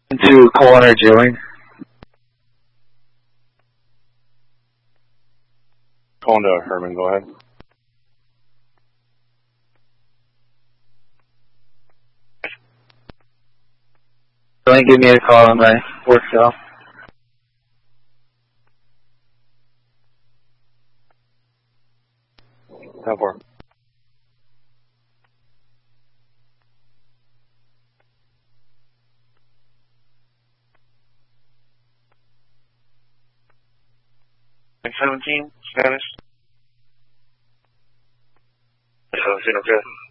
To Coroner Joey. Calling to Herman, go ahead. Go ahead and give me a call on my work cell. How far? Like 17, Spanish. 17, okay.